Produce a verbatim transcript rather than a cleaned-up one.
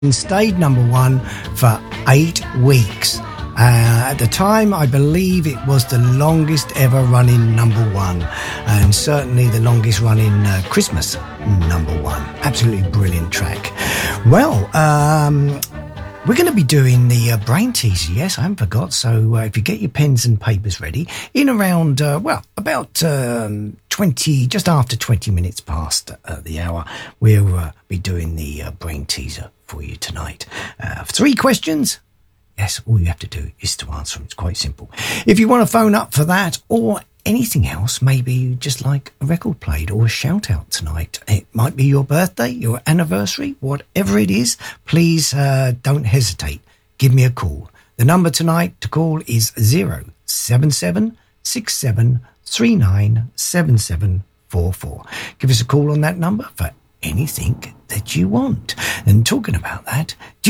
and stayed number one for eight weeks. Uh, at the time, I believe it was the longest ever running number one, and certainly the longest running uh, Christmas number one. Absolutely brilliant track. Well, um, we're going to be doing the uh, brain teaser. Yes, I haven't forgot. So uh, if you get your pens and papers ready, in around, uh, well, about um, twenty, just after twenty minutes past uh, the hour, we'll uh, be doing the uh, brain teaser for you tonight. Uh, three questions. Yes, all you have to do is to answer them. It's quite simple. If you want to phone up for that or anything else, maybe you just like a record played or a shout out tonight. It might be your birthday, your anniversary, whatever it is, please uh, don't hesitate. Give me a call. The number tonight to call is zero seven seven six seven three nine seven seven four four. Give us a call on that number for anything that you want. And talking about that, do